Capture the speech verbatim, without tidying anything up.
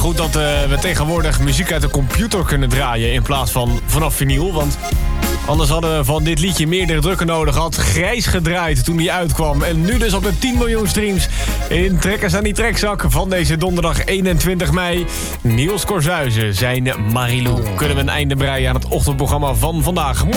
goed dat uh, we tegenwoordig muziek uit de computer kunnen draaien in plaats van vanaf vinyl. Want anders hadden we van dit liedje meerdere drukken nodig. Had grijs gedraaid toen die uitkwam. En nu dus op de tien miljoen streams in Trekkers aan die Trekzak van deze donderdag eenentwintig mei. Niels Corzuizen, zijn Marilou. Kunnen we een einde breien aan het ochtendprogramma van vandaag.